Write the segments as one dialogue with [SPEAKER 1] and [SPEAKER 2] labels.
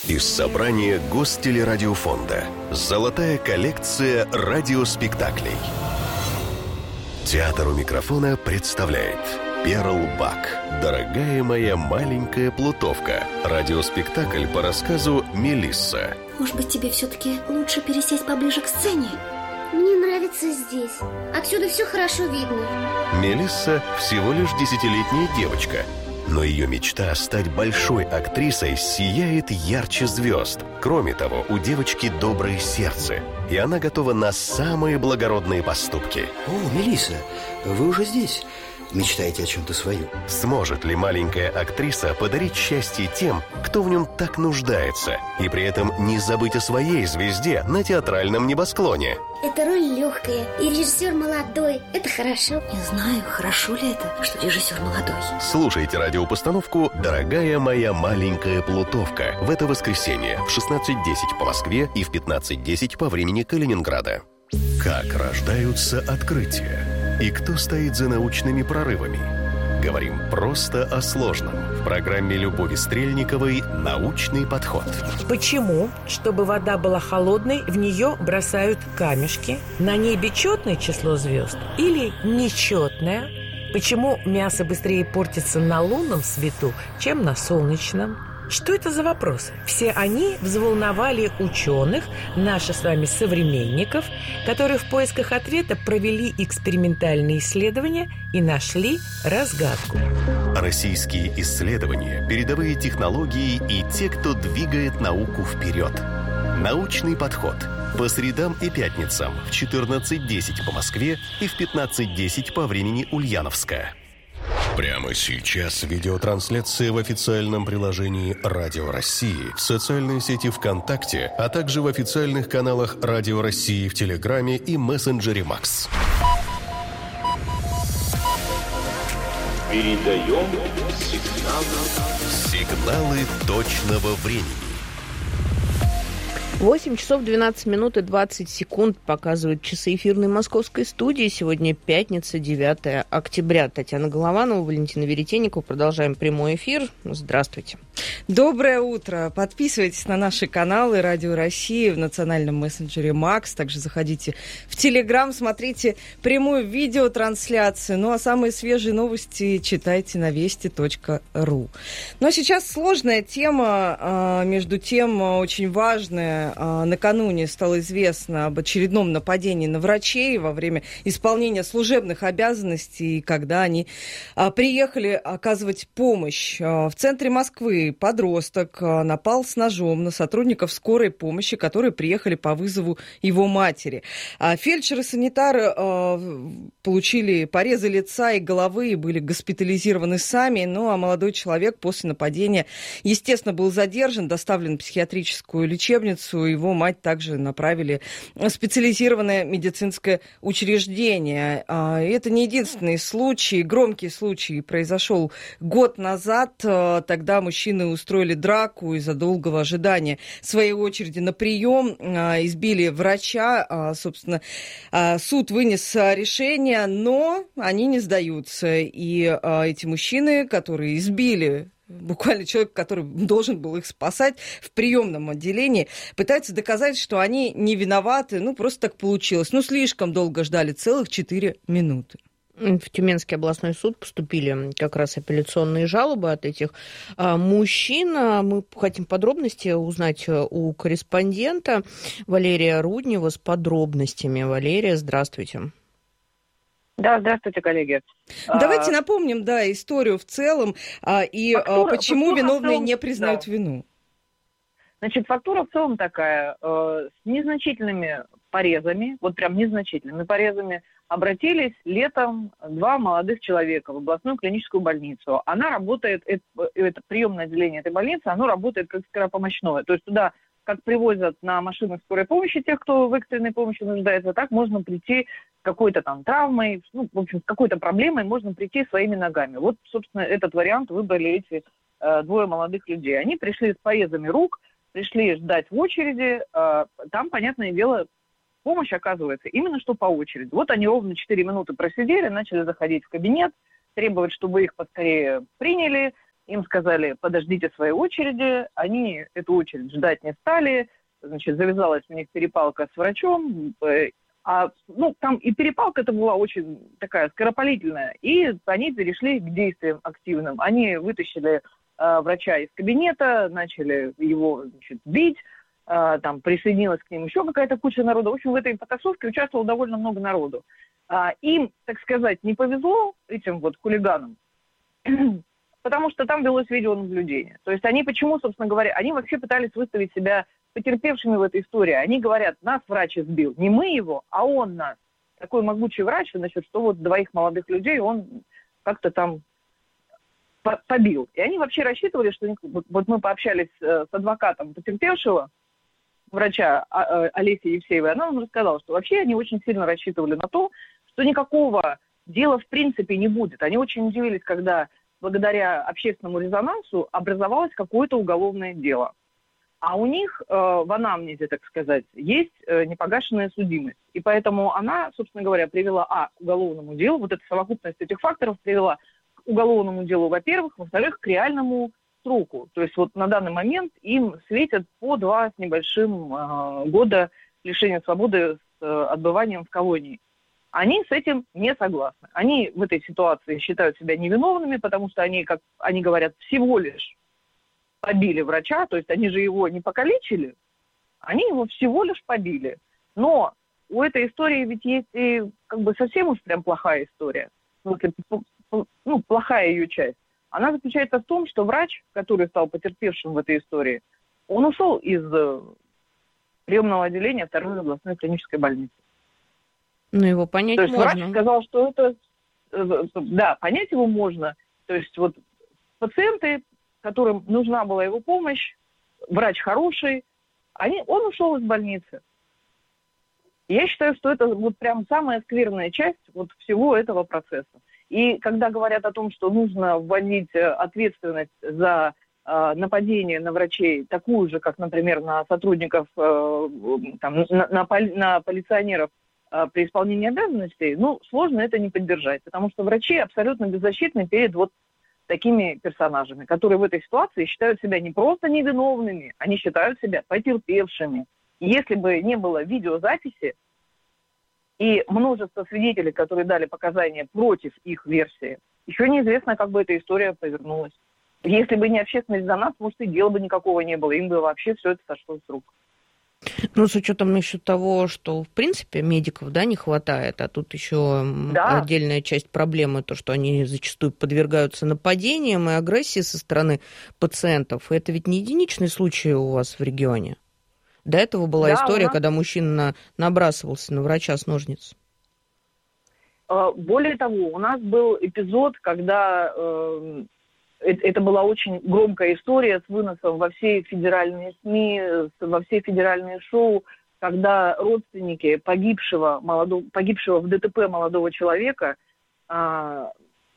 [SPEAKER 1] Из собрания Гостелерадиофонда. Золотая коллекция радиоспектаклей. Театр у микрофона представляет «Перл Бак. Дорогая моя маленькая плутовка». Радиоспектакль по рассказу Мелисса.
[SPEAKER 2] Может быть, тебе все-таки лучше пересесть поближе к сцене?
[SPEAKER 3] Мне нравится здесь. Отсюда все хорошо видно.
[SPEAKER 1] Мелисса всего лишь 10-летняя девочка, но ее мечта стать большой актрисой сияет ярче звезд. Кроме того, у девочки доброе сердце, и она готова на самые благородные поступки.
[SPEAKER 4] О, Мелисса, вы уже здесь? Мечтаете о чем-то своем?
[SPEAKER 1] Сможет ли маленькая актриса подарить счастье тем, кто в нем так нуждается, и при этом не забыть о своей звезде на театральном небосклоне?
[SPEAKER 3] Эта роль легкая, и режиссер молодой. Это хорошо.
[SPEAKER 2] Не знаю, хорошо ли это, что режиссер молодой.
[SPEAKER 1] Слушайте радиопостановку «Дорогая моя маленькая плутовка» в это воскресенье в 16:10 по Москве и в 15:10 по времени Калининграда. Как рождаются открытия? И кто стоит за научными прорывами? Говорим просто о сложном в программе Любови Стрельниковой «Научный подход».
[SPEAKER 5] Почему, чтобы вода была холодной, в нее бросают камешки? На небе четное число звезд или нечетное? Почему мясо быстрее портится на лунном свету, чем на солнечном? Что это за вопросы? Все они взволновали ученых, наших с вами современников, которые в поисках ответа провели экспериментальные исследования и нашли разгадку.
[SPEAKER 1] Российские исследования, передовые технологии и те, кто двигает науку вперед. «Научный подход» по средам и пятницам в 14:10 по Москве и в 15:10 по времени Ульяновска. Прямо сейчас видеотрансляция в официальном приложении «Радио России», в социальной сети ВКонтакте, а также в официальных каналах «Радио России» в Телеграме и мессенджере Макс.
[SPEAKER 6] Передаем
[SPEAKER 1] сигналы точного времени.
[SPEAKER 7] 8 часов 12 минут и 20 секунд показывают часы эфирной московской студии. Сегодня пятница, 9 октября. Татьяна Голованова, Валентина Веретенникова. Продолжаем прямой эфир. Здравствуйте.
[SPEAKER 8] Доброе утро. Подписывайтесь на наши каналы «Радио России» в национальном мессенджере Макс. Также заходите в Телеграм, смотрите прямую видеотрансляцию. Ну а самые свежие новости читайте на вести.ру. Но сейчас сложная тема, между тем очень важная. Накануне стало известно об очередном нападении на врачей во время исполнения служебных обязанностей, когда они приехали оказывать помощь. В центре Москвы подросток напал с ножом на сотрудников скорой помощи, которые приехали по вызову его матери. Фельдшеры и санитары получили порезы лица и головы и были госпитализированы сами. Ну а молодой человек после нападения, естественно, был задержан, доставлен в психиатрическую лечебницу. Его мать также направили в специализированное медицинское учреждение. Это не единственный случай. Громкий случай произошел год назад. Тогда мужчины устроили драку из-за долгого ожидания своей очереди на прием. Избили врача. Собственно, суд вынес решение, но они не сдаются. И эти мужчины, которые избили буквально человек, который должен был их спасать в приемном отделении, пытаются доказать, что они не виноваты. Ну, просто так получилось. Ну, слишком долго ждали, целых 4 минуты.
[SPEAKER 7] В Тюменский областной суд поступили как раз апелляционные жалобы от этих мужчин. Мы хотим подробности узнать у корреспондента Валерия Руднева с подробностями. Валерия, здравствуйте.
[SPEAKER 9] Да, здравствуйте, коллеги.
[SPEAKER 8] Давайте напомним, историю в целом и почему виновные не признают вину.
[SPEAKER 9] Значит, фактура в целом такая. С незначительными порезами, вот прям незначительными порезами, обратились летом 2 молодых человека в областную клиническую больницу. Она работает, это приемное отделение этой больницы, оно работает как скоропомощное. То есть туда как привозят на машинах скорой помощи тех, кто в экстренной помощи нуждается, так можно прийти с какой-то там травмой, в общем, с какой-то проблемой можно прийти своими ногами. Вот, собственно, этот вариант выбрали эти 2 молодых людей. Они пришли с порезами рук, пришли ждать в очереди. Там, понятное дело, помощь оказывается именно что по очереди. Вот они ровно 4 минуты просидели, начали заходить в кабинет, требовать, чтобы их поскорее приняли. им сказали, подождите своей очереди, они эту очередь ждать не стали, значит, завязалась у них перепалка с врачом, там и перепалка-то была очень такая скоропалительная, и они перешли к действиям активным. Они вытащили врача из кабинета, начали его, значит, бить, там присоединилась к ним еще какая-то куча народа. В общем, в этой потасовке участвовало довольно много народу. Им, так сказать, не повезло, этим вот хулиганам, потому что там велось видеонаблюдение. То есть они почему, собственно говоря, они вообще пытались выставить себя потерпевшими в этой истории. Они говорят, нас врач избил, не мы его, а он нас. Такой могучий врач, значит, что вот двоих молодых людей он как-то там побил. И они вообще рассчитывали, что вот мы пообщались с адвокатом потерпевшего, врача Олеси Евсеевой, она нам рассказала, что вообще они очень сильно рассчитывали на то, что никакого дела в принципе не будет. Они очень удивились, когда благодаря общественному резонансу образовалось какое-то уголовное дело. А у них в анамнезе, так сказать, есть непогашенная судимость. И поэтому она, собственно говоря, привела к уголовному делу, вот эта совокупность этих факторов привела к уголовному делу, во-первых, во-вторых, к реальному сроку. То есть вот на данный момент им светят по 2 с небольшим года лишения свободы с отбыванием в колонии. Они с этим не согласны. Они в этой ситуации считают себя невиновными, потому что они, как они говорят, всего лишь побили врача, то есть они же его не покалечили, они его всего лишь побили. Но у этой истории ведь есть и как бы совсем уж прям плохая история, плохая ее часть. Она заключается в том, что врач, который стал потерпевшим в этой истории, он ушел из приемного отделения 2-й областной клинической больницы.
[SPEAKER 7] Ну, его понять можно.
[SPEAKER 9] То есть врач сказал, что это... Да, понять его можно. То есть вот пациенты, которым нужна была его помощь, врач хороший, он ушел из больницы. Я считаю, что это вот прям самая скверная часть вот всего этого процесса. И когда говорят о том, что нужно вводить ответственность за нападение на врачей, такую же, как, например, на сотрудников, на полиционеров при исполнении обязанностей, сложно это не поддержать, потому что врачи абсолютно беззащитны перед вот такими персонажами, которые в этой ситуации считают себя не просто невиновными, они считают себя потерпевшими. И если бы не было видеозаписи и множество свидетелей, которые дали показания против их версии, еще неизвестно, как бы эта история повернулась. Если бы не общественный резонанс, может, и дела бы никакого не было, им бы вообще все это сошло с рук.
[SPEAKER 7] Ну, с учетом еще того, что, в принципе, медиков, не хватает, а тут еще отдельная часть проблемы, то, что они зачастую подвергаются нападениям и агрессии со стороны пациентов. И это ведь не единичный случай у вас в регионе. До этого была история, когда мужчина набрасывался на врача с ножниц.
[SPEAKER 9] Более того, у нас был эпизод, когда... Это была очень громкая история с выносом во все федеральные СМИ, во все федеральные шоу, когда родственники погибшего в ДТП молодого человека, я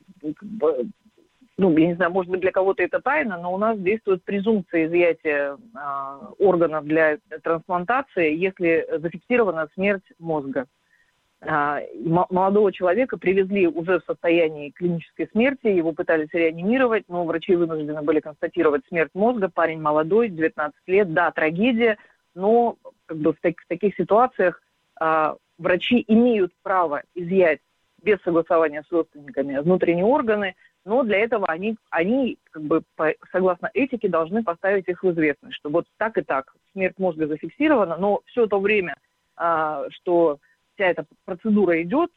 [SPEAKER 9] не знаю, может быть, для кого-то это тайна, но у нас действует презумпция изъятия органов для трансплантации, если зафиксирована смерть мозга. Молодого человека привезли уже в состоянии клинической смерти, его пытались реанимировать, но врачи вынуждены были констатировать смерть мозга. Парень молодой, 19 лет, да, трагедия, но как бы в таких ситуациях врачи имеют право изъять без согласования с родственниками внутренние органы, но для этого они как бы согласно этике должны поставить их в известность, что вот так и так смерть мозга зафиксирована, но все то время, что вся эта процедура идет,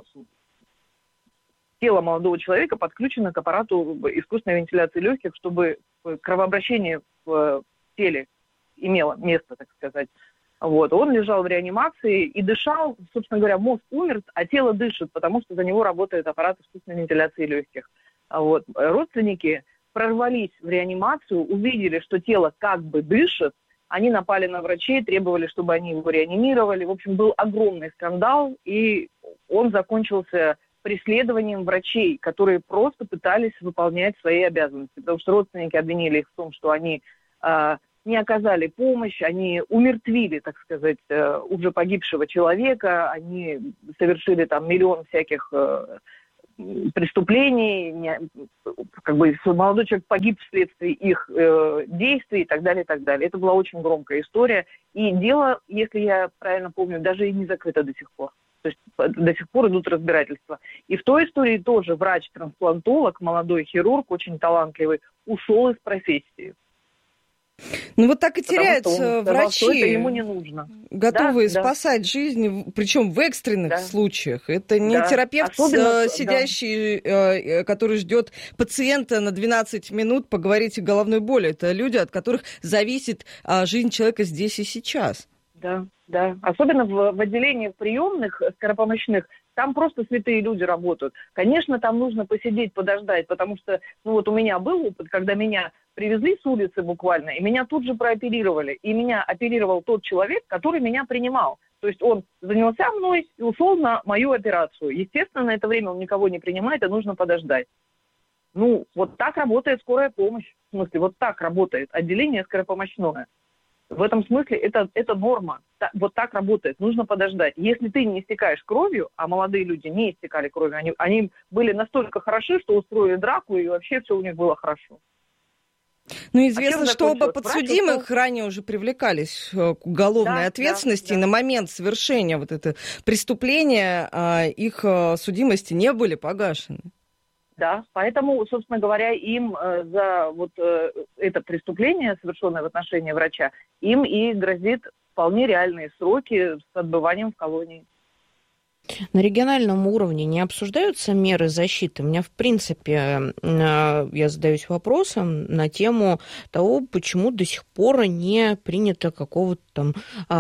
[SPEAKER 9] тело молодого человека подключено к аппарату искусственной вентиляции легких, чтобы кровообращение в теле имело место, так сказать. Вот. Он лежал в реанимации и дышал, собственно говоря, мозг умер, а тело дышит, потому что за него работает аппарат искусственной вентиляции легких. Вот. Родственники прорвались в реанимацию, увидели, что тело как бы дышит, они напали на врачей, требовали, чтобы они его реанимировали. В общем, был огромный скандал, и он закончился преследованием врачей, которые просто пытались выполнять свои обязанности. Потому что родственники обвинили их в том, что они не оказали помощь, они умертвили, так сказать, уже погибшего человека, они совершили там миллион всяких преступлений, молодой человек погиб вследствие их действий и так далее, и так далее. Это была очень громкая история. И дело, если я правильно помню, даже и не закрыто до сих пор. То есть до сих пор идут разбирательства. И в той истории тоже врач-трансплантолог, молодой хирург, очень талантливый, ушел из профессии.
[SPEAKER 8] Ну вот так и теряются врачи,
[SPEAKER 9] что это ему не нужно.
[SPEAKER 8] Готовые спасать жизни, причем в экстренных случаях. Это не терапевт, сидящий, который ждет пациента на 12 минут поговорить о головной боли. Это люди, от которых зависит жизнь человека здесь и сейчас.
[SPEAKER 9] Да. Особенно в отделении приемных скоропомощных, там просто святые люди работают. Конечно, там нужно посидеть, подождать, потому что, у меня был опыт, когда меня привезли с улицы буквально, и меня тут же прооперировали. И меня оперировал тот человек, который меня принимал. То есть он занялся мной и ушел на мою операцию. Естественно, на это время он никого не принимает, и нужно подождать. Вот так работает скорая помощь. В смысле, вот так работает отделение скоропомощное. В этом смысле это норма. Вот так работает. Нужно подождать. Если ты не истекаешь кровью, а молодые люди не истекали кровью, они были настолько хороши, что устроили драку, и вообще все у них было хорошо.
[SPEAKER 8] Известно, что оба подсудимых ранее уже привлекались к уголовной ответственности. И на момент совершения вот этого преступления их судимости не были погашены.
[SPEAKER 9] Да, поэтому, собственно говоря, им за это преступление, совершенное в отношении врача, им и грозит вполне реальные сроки с отбыванием в колонии.
[SPEAKER 7] На региональном уровне не обсуждаются меры защиты? У меня, в принципе, я задаюсь вопросом на тему того, почему до сих пор не принято какого-то там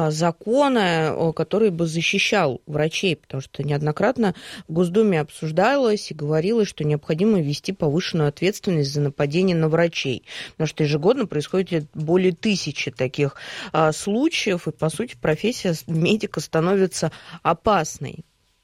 [SPEAKER 7] закона, который бы защищал врачей, потому что неоднократно в Госдуме обсуждалось и говорилось, что необходимо ввести повышенную ответственность за нападение на врачей, потому что ежегодно происходит более 1000 таких случаев, и, по сути, профессия медика становится опасной.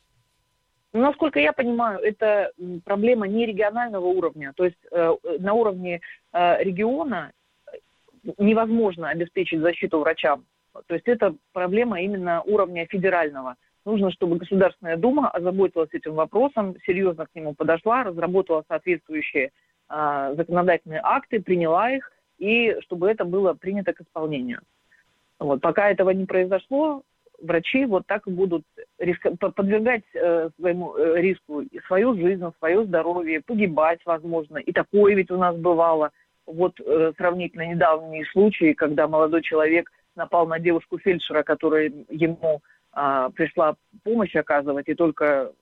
[SPEAKER 9] Насколько я понимаю, это проблема не регионального уровня. То есть на уровне региона невозможно обеспечить защиту врачам. То есть это проблема именно уровня федерального. Нужно, чтобы Государственная Дума озаботилась этим вопросом, серьезно к нему подошла, разработала соответствующие законодательные акты, приняла их, и чтобы это было принято к исполнению. Пока этого не произошло, врачи вот так и будут подвергать своему риску свою жизнь, свое здоровье, погибать, возможно. И такое ведь у нас бывало. Сравнительно недавние случаи, когда молодой человек напал на девушку-фельдшера, которая ему пришла помощь оказывать, и только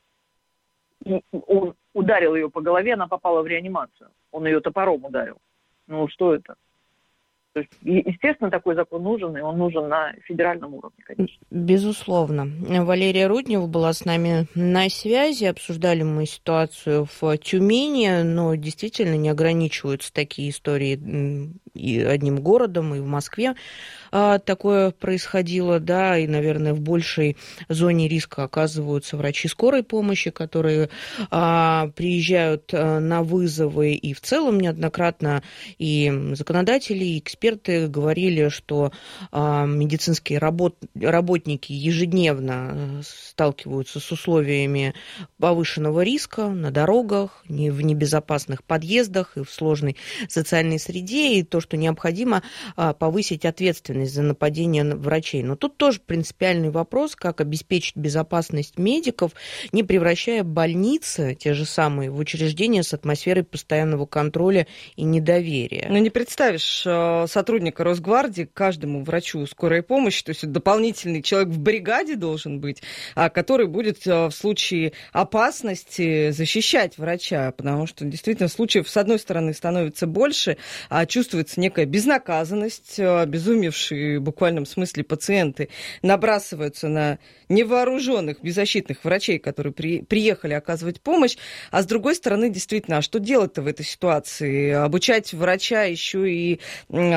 [SPEAKER 9] он ударил ее по голове, она попала в реанимацию. Он ее топором ударил. Что это? То есть, естественно, такой закон нужен, и он нужен на федеральном уровне, конечно.
[SPEAKER 7] Безусловно. Валерия Руднева была с нами на связи. Обсуждали мы ситуацию в Тюмени, но действительно не ограничиваются такие истории и одним городом, и в Москве такое происходило, да, и, наверное, в большей зоне риска оказываются врачи скорой помощи, которые приезжают на вызовы, и в целом неоднократно и законодатели, и эксперты говорили, что медицинские работники ежедневно сталкиваются с условиями повышенного риска на дорогах, в небезопасных подъездах и в сложной социальной среде, и то, что необходимо повысить ответственность за нападение на врачей. Но тут тоже принципиальный вопрос, как обеспечить безопасность медиков, не превращая больницы, те же самые, в учреждения с атмосферой постоянного контроля и недоверия.
[SPEAKER 8] Не представишь сотрудника Росгвардии каждому врачу скорой помощи, то есть дополнительный человек в бригаде должен быть, который будет в случае опасности защищать врача, потому что действительно случаев, с одной стороны, становится больше, а чувствуется некая безнаказанность, обезумевшие в буквальном смысле пациенты набрасываются на невооруженных, беззащитных врачей, которые приехали оказывать помощь, а с другой стороны, действительно, а что делать-то в этой ситуации? Обучать врача еще и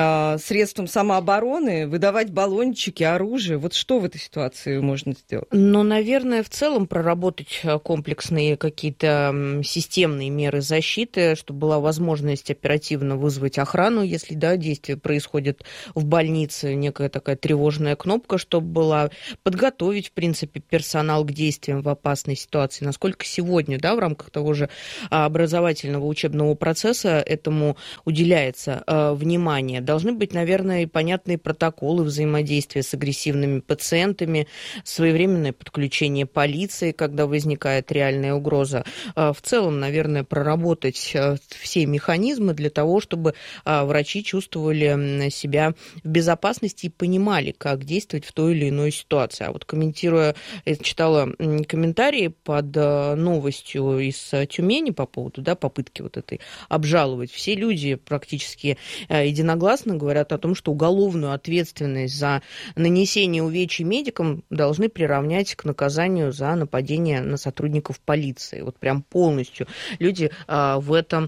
[SPEAKER 8] средством самообороны, выдавать баллончики, оружие. Вот что в этой ситуации можно сделать?
[SPEAKER 7] Ну, наверное, в целом проработать комплексные какие-то системные меры защиты, чтобы была возможность оперативно вызвать охрану, если, да, действие происходит в больнице, некая такая тревожная кнопка, чтобы была, подготовить, в принципе, персонал к действиям в опасной ситуации. Насколько сегодня, да, в рамках того же образовательного учебного процесса этому уделяется внимание. Должны быть, наверное, и понятные протоколы взаимодействия с агрессивными пациентами, своевременное подключение полиции, когда возникает реальная угроза. В целом, наверное, проработать все механизмы для того, чтобы врачи чувствовали себя в безопасности и понимали, как действовать в той или иной ситуации. А вот комментируя, я читала комментарии под новостью из Тюмени по поводу, да, попытки вот этой обжаловать. Все люди практически единогласно говорят о том, что уголовную ответственность за нанесение увечий медикам должны приравнять к наказанию за нападение на сотрудников полиции. Вот прям полностью люди в этом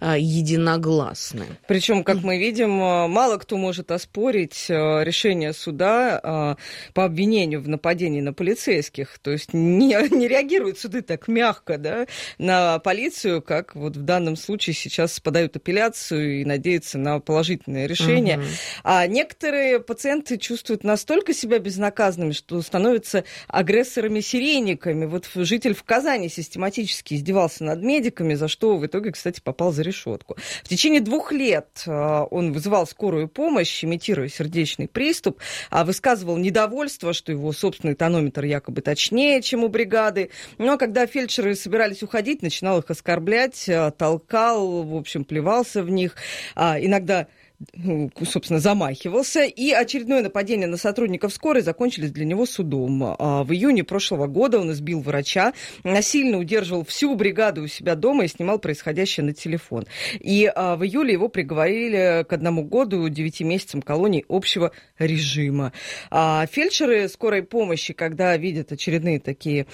[SPEAKER 7] единогласны.
[SPEAKER 8] Причем, как мы видим, мало кто может оспорить решение суда по обвинению в нападении на полицейских. То есть не реагируют суды так мягко, да, на полицию, как вот в данном случае сейчас подают апелляцию и надеются на положительное решение. А некоторые пациенты чувствуют настолько себя безнаказанными, что становятся агрессорами-серийниками. Вот житель в Казани систематически издевался над медиками, за что в итоге, кстати, попал за решетку. В течение 2 лет он вызывал скорую помощь, имитируя сердечный приступ, высказывал недовольство, что его собственный тонометр якобы точнее, чем у бригады. Но когда фельдшеры собирались уходить, начинал их оскорблять, толкал, в общем, плевался в них. Иногда, собственно, замахивался. И очередное нападение на сотрудников скорой закончились для него судом. В июне прошлого года он избил врача, насильно удерживал всю бригаду у себя дома и снимал происходящее на телефон. И в июле его приговорили к 1 году 9 месяцам колонии общего режима. Фельдшеры скорой помощи, когда видят очередные такие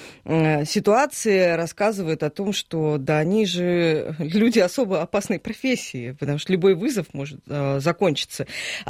[SPEAKER 8] ситуации, рассказывают о том, что да, они же люди особо опасной профессии, потому что любой вызов может закончится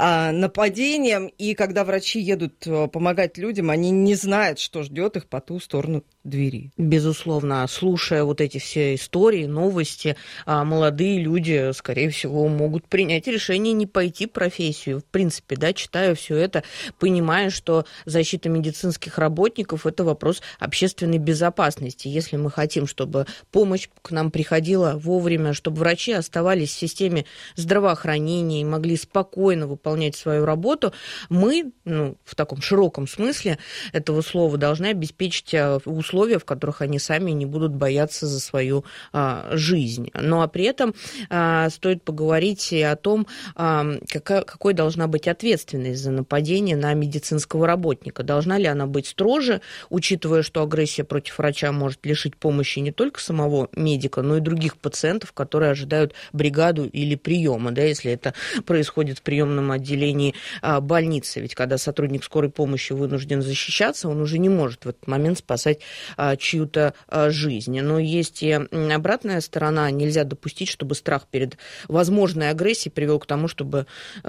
[SPEAKER 8] нападением, и когда врачи едут помогать людям, они не знают, что ждет их по ту сторону двери.
[SPEAKER 7] Безусловно, слушая вот эти все истории, новости, молодые люди, скорее всего, могут принять решение не пойти в профессию. В принципе, да, читая все это, понимая, что защита медицинских работников – это вопрос общественной безопасности. Если мы хотим, чтобы помощь к нам приходила вовремя, чтобы врачи оставались в системе здравоохранения и могли спокойно выполнять свою работу, мы, в таком широком смысле этого слова, должны обеспечить условия, в которых они сами не будут бояться за свою жизнь. Ну а при этом стоит поговорить и о том, какой должна быть ответственность за нападение на медицинского работника. Должна ли она быть строже, учитывая, что агрессия против врача может лишить помощи не только самого медика, но и других пациентов, которые ожидают бригаду или приема, да, если это происходит в приемном отделении больницы. Ведь когда сотрудник скорой помощи вынужден защищаться, он уже не может в этот момент спасать чью-то жизнь. Но есть и обратная сторона. Нельзя допустить, чтобы страх перед возможной агрессией привел к тому, что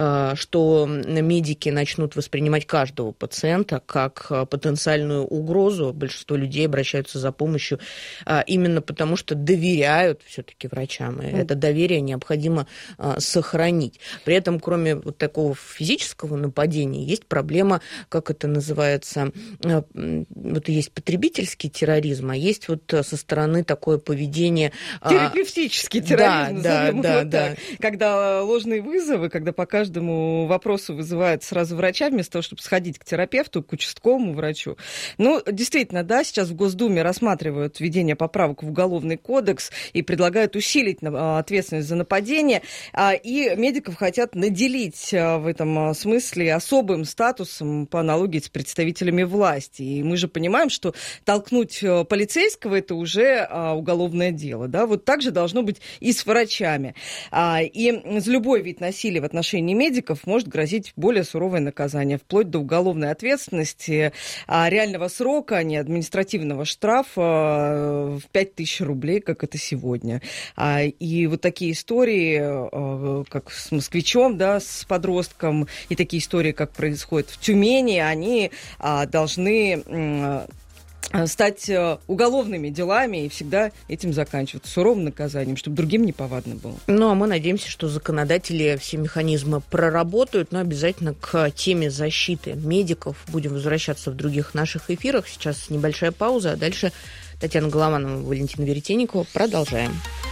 [SPEAKER 7] медики начнут воспринимать каждого пациента как потенциальную угрозу. Большинство людей обращаются за помощью именно потому, что доверяют все-таки врачам. И это доверие необходимо сохранить. При этом, кроме вот такого физического нападения, есть проблема, как это называется, вот есть потребительский терроризм, а есть вот со стороны такое поведение...
[SPEAKER 8] Терапевтический терроризм, назовем его
[SPEAKER 7] да.
[SPEAKER 8] так. Когда ложные вызовы, когда по каждому вопросу вызывают сразу врача, вместо того, чтобы сходить к терапевту, к участковому врачу. Ну, действительно, да, сейчас в Госдуме рассматривают введение поправок в Уголовный кодекс и предлагают усилить ответственность за нападение, и медиков хотят наделить в этом смысле особым статусом по аналогии с представителями власти. И мы же понимаем, что толкнуть полицейского – это уже уголовное дело. Да? Вот так же должно быть и с врачами. И за любой вид насилия в отношении медиков может грозить более суровое наказание, вплоть до уголовной ответственности, реального срока, а не административного штрафа в 5000 рублей, как это сегодня. И вот такие истории, как с москвичами, плечом, да, с подростком, и такие истории, как происходит в Тюмени, они должны стать уголовными делами и всегда этим заканчиваться суровым наказанием, чтобы другим неповадно было.
[SPEAKER 7] Ну, а мы надеемся, что законодатели все механизмы проработают, но обязательно к теме защиты медиков будем возвращаться в других наших эфирах. Сейчас небольшая пауза, а дальше Татьяна Голованова, Валентина Веретенникова. Продолжаем.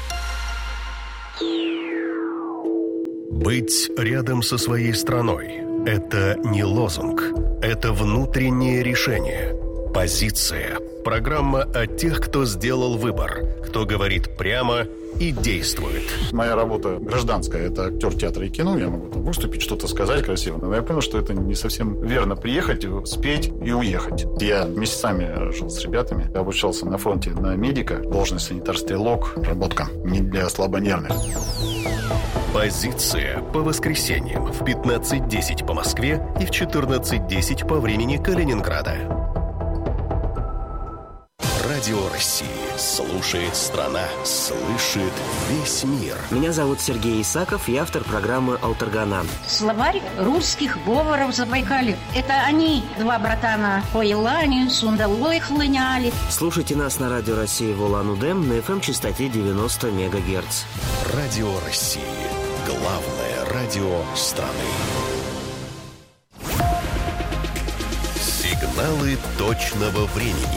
[SPEAKER 1] Быть рядом со своей страной – это не лозунг, это внутреннее решение. Позиция. Программа о тех, кто сделал выбор, кто говорит прямо и действует.
[SPEAKER 6] Моя работа гражданская, это актер театра и кино. Я могу там выступить, что-то сказать красиво. Но я понял, что это не совсем верно. Приехать, спеть и уехать. Я месяцами жил с ребятами. Я обучался на фронте на медика. Должность санитар-стрелок. Работка не для слабонервных.
[SPEAKER 1] Позиция по воскресеньям в 15:10 по Москве и в 14:10 по времени Калининграда. Радио России. Слушает страна, слышит весь мир.
[SPEAKER 10] Меня зовут Сергей Исаков, я автор программы «Алтаргана».
[SPEAKER 11] Словарь русских говоров Забайкалья. Это они, два братана, по Елане, Сундалой хлыняли.
[SPEAKER 10] Слушайте нас на Радио России в Улан-Удэ на FM-частоте 90 МГц.
[SPEAKER 1] Радио России. Главное радио страны. Сигналы точного времени.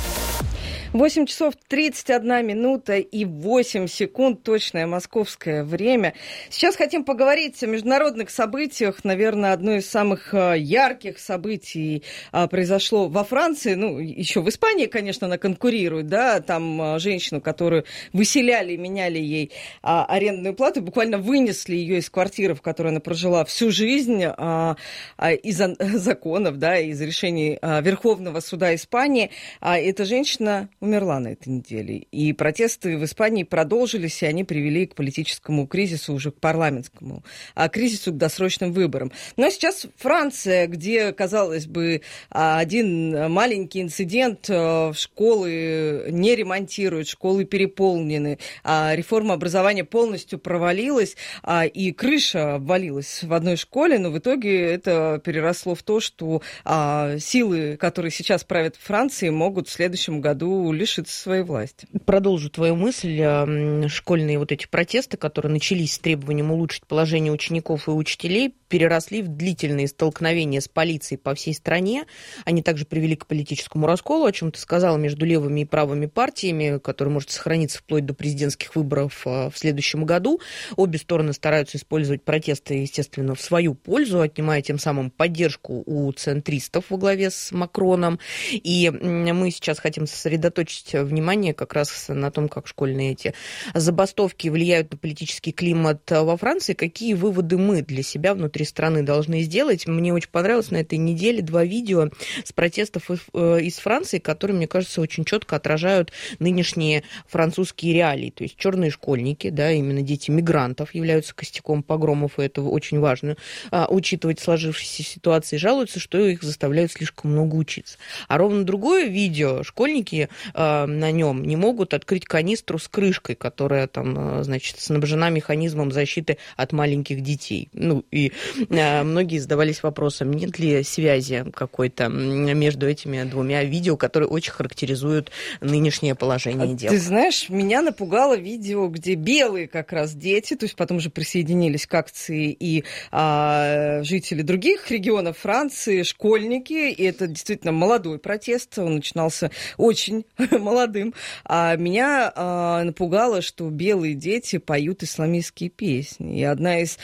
[SPEAKER 8] 8 часов 31 минута и 8 секунд, точное московское время. Сейчас хотим поговорить о международных событиях. Наверное, одно из самых ярких событий произошло во Франции. Ну, еще в Испании, конечно, она конкурирует, да, там женщину, которую выселяли, меняли ей арендную плату, буквально вынесли ее из квартиры, в которой она прожила всю жизнь, из-за законов, да, из решений Верховного суда Испании. Эта женщина умерла на этой неделе. И протесты в Испании продолжились, и они привели к политическому кризису, уже к парламентскому кризису, к досрочным выборам. Но сейчас Франция, где, казалось бы, один маленький инцидент, школы не ремонтируют, школы переполнены, реформа образования полностью провалилась, и крыша обвалилась в одной школе, но в итоге это переросло в то, что силы, которые сейчас правят Францией, могут в следующем году лишиться своей власти.
[SPEAKER 7] Продолжу твою мысль. Школьные вот эти протесты, которые начались с требованием улучшить положение учеников и учителей, переросли в длительные столкновения с полицией по всей стране. Они также привели к политическому расколу, о чем ты сказала, между левыми и правыми партиями, который может сохраниться вплоть до президентских выборов в следующем году. Обе стороны стараются использовать протесты, естественно, в свою пользу, отнимая тем самым поддержку у центристов во главе с Макроном. И мы сейчас хотим сосредоточить внимание как раз на том, как школьные эти забастовки влияют на политический климат во Франции. Какие выводы мы для себя внутри страны должны сделать? Мне очень понравилось на этой неделе 2 видео с протестов из Франции, которые, мне кажется, очень четко отражают нынешние французские реалии. То есть черные школьники, да, именно дети мигрантов являются костяком погромов, и это очень важно учитывать сложившиеся ситуации. Жалуются, что их заставляют слишком много учиться. А ровно другое видео, школьники на нем не могут открыть канистру с крышкой, которая там, значит, снабжена механизмом защиты от маленьких детей. Ну, и многие задавались вопросом, нет ли связи какой-то между этими 2 видео, которые очень характеризуют нынешнее положение дел.
[SPEAKER 8] Ты знаешь, меня напугало видео, где белые как раз дети, то есть потом же присоединились к акции и жители других регионов Франции, школьники, и это действительно молодой протест, он начинался очень молодым. А меня напугало, что белые дети поют исламистские песни. И одна из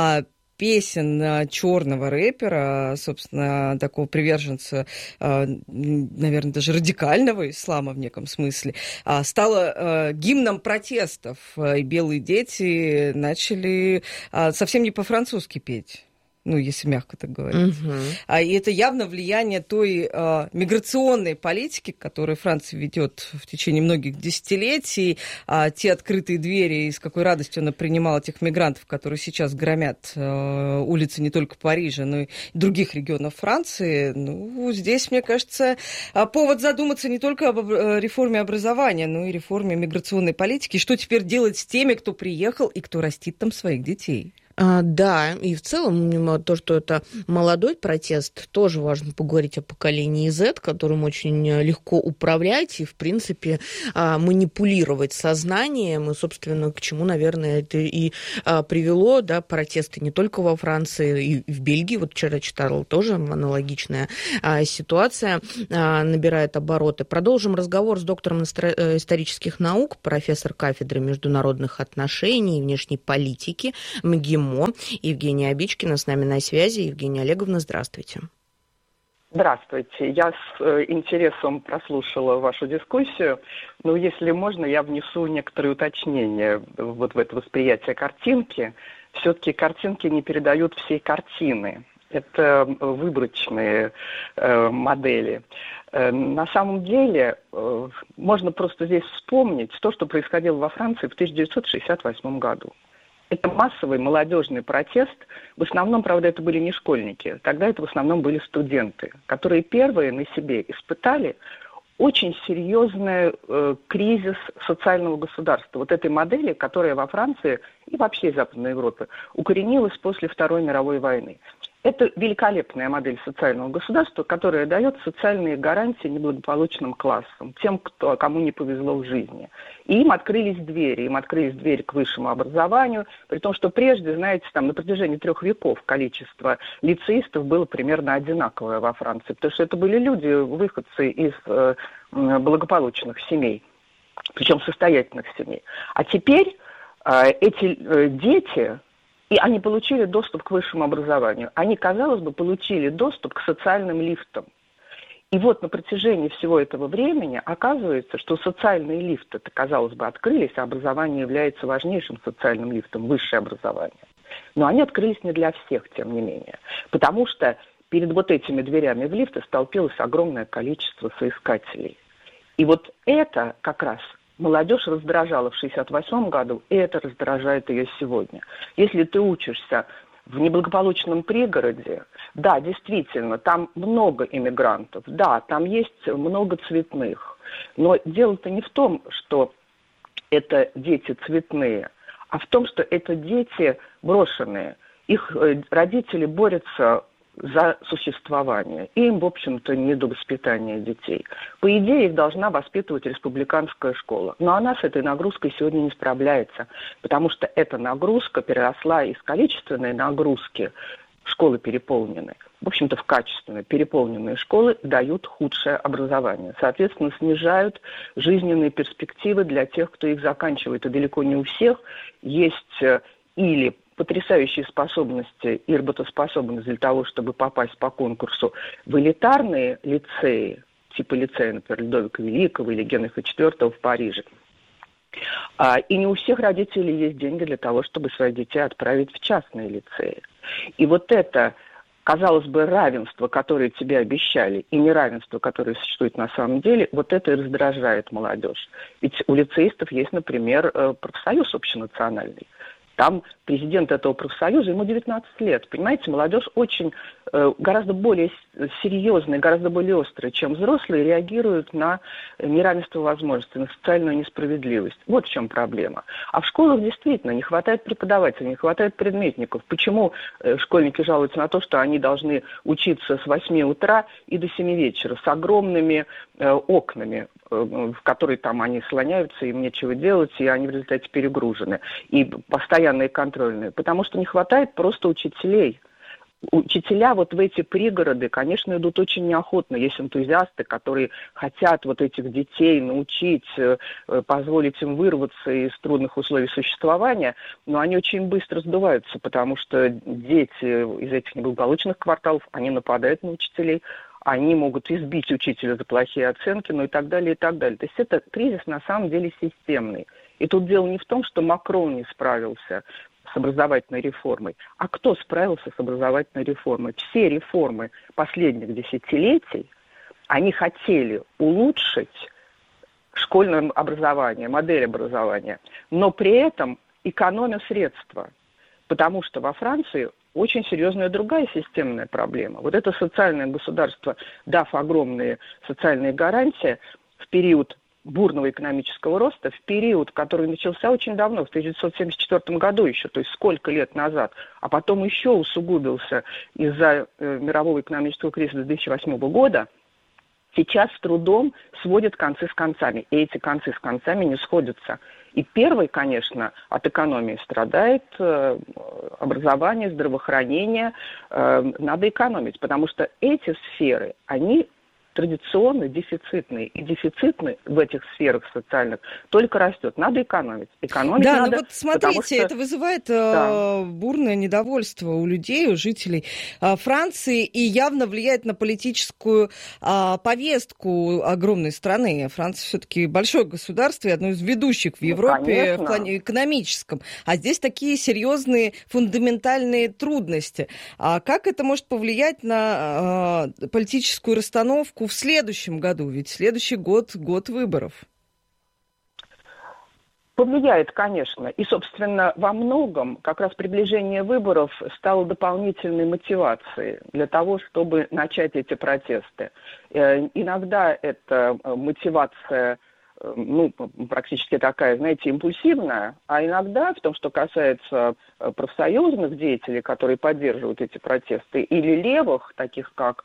[SPEAKER 8] песен черного рэпера, собственно, такого приверженца, наверное, даже радикального ислама в неком смысле, стала гимном протестов. И белые дети начали совсем не по-французски петь. Ну, если мягко так говорить. И это явно влияние той миграционной политики, которую Франция ведет в течение многих десятилетий. Те открытые двери, и с какой радостью она принимала тех мигрантов, которые сейчас громят улицы не только Парижа, но и других регионов Франции. Ну, здесь, мне кажется, повод задуматься не только об реформе образования, но и реформе миграционной политики. И что теперь делать с теми, кто приехал и кто растит там своих детей?
[SPEAKER 7] Да, и в целом то, что это молодой протест, тоже важно поговорить о поколении Z, которым очень легко управлять и, в принципе, манипулировать сознанием, и, собственно, к чему, наверное, это и привело, да, протесты не только во Франции, и в Бельгии, вот вчера читала, тоже аналогичная ситуация набирает обороты. Продолжим разговор с доктором исторических наук, профессор кафедры международных отношений и внешней политики МГИМО Евгения Обичкина с нами на связи. Евгения Олеговна, здравствуйте.
[SPEAKER 12] Здравствуйте. Я с интересом прослушала вашу дискуссию. Но если можно, я внесу некоторые уточнения вот в это восприятие картинки. Все-таки картинки не передают всей картины. Это выборочные модели. На самом деле, можно просто здесь вспомнить то, что происходило во Франции в 1968 году. Это массовый молодежный протест. В основном, правда, это были не школьники. Тогда это в основном были студенты, которые первые на себе испытали очень серьезный кризис социального государства. Вот этой модели, которая во Франции и вообще в Западной Европе укоренилась после Второй мировой войны. Это великолепная модель социального государства, которая дает социальные гарантии неблагополучным классам, тем, кому не повезло в жизни. И им открылись двери к высшему образованию, при том, что прежде, знаете, там на протяжении 3 веков количество лицеистов было примерно одинаковое во Франции, потому что это были люди, выходцы из благополучных семей, причем состоятельных семей. А теперь эти дети... И они получили доступ к высшему образованию. Они, казалось бы, получили доступ к социальным лифтам. И вот на протяжении всего этого времени оказывается, что социальные лифты-то, казалось бы, открылись, а образование является важнейшим социальным лифтом, высшее образование. Но они открылись не для всех, тем не менее. Потому что перед вот этими дверями в лифты столпилось огромное количество соискателей. И вот это как раз... Молодежь раздражала в 1968 году, и это раздражает ее сегодня. Если ты учишься в неблагополучном пригороде, да, действительно, там много иммигрантов, да, там есть много цветных. Но дело-то не в том, что это дети цветные, а в том, что это дети брошенные. Их родители борются за существование. Им, в общем-то, не до воспитания детей. По идее, их должна воспитывать республиканская школа. Но она с этой нагрузкой сегодня не справляется, потому что эта нагрузка переросла из количественной нагрузки, школы переполнены. В общем-то, в качественные переполненные школы дают худшее образование. Соответственно, снижают жизненные перспективы для тех, кто их заканчивает. И далеко не у всех есть или потрясающие способности и работоспособность для того, чтобы попасть по конкурсу в элитарные лицеи, типа лицея, например, Людовика Великого или Генриха IV в Париже. И не у всех родителей есть деньги для того, чтобы своих детей отправить в частные лицеи. И вот это, казалось бы, равенство, которое тебе обещали, и неравенство, которое существует на самом деле, вот это и раздражает молодежь. Ведь у лицеистов есть, например, профсоюз общенациональный. Там президент этого профсоюза, ему 19 лет. Понимаете, молодежь очень, гораздо более серьезная, гораздо более острая, чем взрослые, реагирует на неравенство возможностей, на социальную несправедливость. Вот в чем проблема. А в школах действительно не хватает преподавателей, не хватает предметников. Почему школьники жалуются на то, что они должны учиться с 8 утра и до 7 вечера, с огромными окнами, в которые там они слоняются, им нечего делать, и они в результате перегружены. И постоянные контрольные. Потому что не хватает просто учителей. Учителя вот в эти пригороды, конечно, идут очень неохотно. Есть энтузиасты, которые хотят вот этих детей научить, позволить им вырваться из трудных условий существования, но они очень быстро сдуваются, потому что дети из этих неблагополучных кварталов, они нападают на учителей, они могут избить учителя за плохие оценки, ну и так далее, и так далее. То есть это кризис на самом деле системный. И тут дело не в том, что Макрон не справился с образовательной реформой, а кто справился с образовательной реформой. Все реформы последних десятилетий, они хотели улучшить школьное образование, модель образования, но при этом экономя средства. Потому что во Франции очень серьезная другая системная проблема. Вот это социальное государство, дав огромные социальные гарантии, в период бурного экономического роста в период, который начался очень давно, в 1974 году еще, то есть сколько лет назад, а потом еще усугубился из-за мирового экономического кризиса 2008 года, сейчас с трудом сводят концы с концами. И эти концы с концами не сходятся. И первый, конечно, от экономии страдает образование, здравоохранение. Надо экономить, потому что эти сферы, они традиционно дефицитные. И дефицитный в этих сферах социальных только растет. Надо экономить. Экономить
[SPEAKER 8] да,
[SPEAKER 12] надо,
[SPEAKER 8] ну вот смотрите,
[SPEAKER 12] что...
[SPEAKER 8] это вызывает бурное недовольство у людей, у жителей Франции и явно влияет на политическую повестку огромной страны. Франция все-таки большое государство и одно из ведущих в Европе в плане экономическом. А здесь такие серьезные фундаментальные трудности. А как это может повлиять на политическую расстановку в следующем году? Ведь следующий год – год выборов.
[SPEAKER 12] Повлияет, конечно. И, собственно, во многом как раз приближение выборов стало дополнительной мотивацией для того, чтобы начать эти протесты. Иногда это мотивация, практически такая, знаете, импульсивная, а иногда, в том, что касается профсоюзных деятелей, которые поддерживают эти протесты, или левых, таких как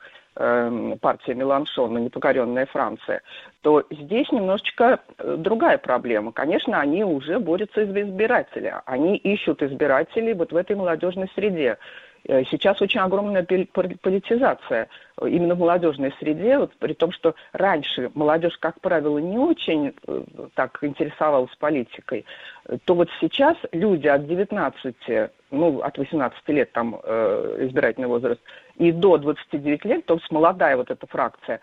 [SPEAKER 12] партия Меланшона, непокоренная Франция, то здесь немножечко другая проблема. Конечно, они уже борются за избирателя. Они ищут избирателей вот в этой молодежной среде. Сейчас очень огромная политизация именно в молодежной среде, вот, при том, что раньше молодежь, как правило, не очень так интересовалась политикой, то вот сейчас люди от 19, от 18 лет там избирательный возраст, и до 29 лет, то есть молодая вот эта фракция,